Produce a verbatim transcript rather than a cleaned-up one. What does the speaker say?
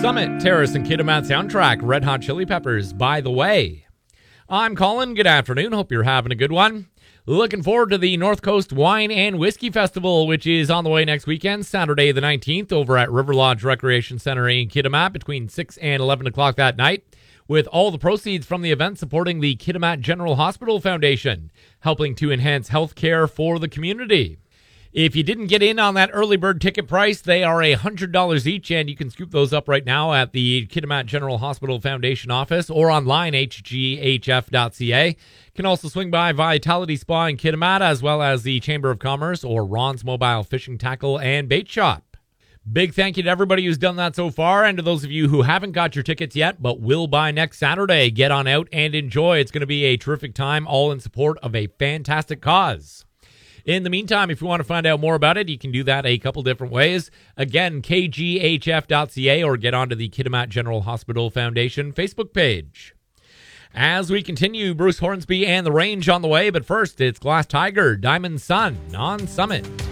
Summit, Terrace, and Kitimat soundtrack, Red Hot Chili Peppers, By the Way. I'm Colin. Good afternoon. Hope you're having a good one. Looking forward to the North Coast Wine and Whiskey Festival, which is on the way next weekend, Saturday the nineteenth, over at River Lodge Recreation Center in Kitimat between six and eleven o'clock that night, with all the proceeds from the event supporting the Kitimat General Hospital Foundation, helping to enhance health care for the community. If you didn't get in on that early bird ticket price, they are one hundred dollars each, and you can scoop those up right now at the Kitimat General Hospital Foundation office or online, h g h f dot c a. You can also swing by Vitality Spa in Kitimat, as well as the Chamber of Commerce or Ron's Mobile Fishing Tackle and Bait Shop. Big thank you to everybody who's done that so far, and to those of you who haven't got your tickets yet but will buy next Saturday. Get on out and enjoy. It's going to be a terrific time, all in support of a fantastic cause. In the meantime, if you want to find out more about it, you can do that a couple different ways. Again, k g h f dot c a, or get onto the Kitimat General Hospital Foundation Facebook page. As we continue, Bruce Hornsby and the Range on the way, but first, it's Glass Tiger, Diamond Sun on Summit.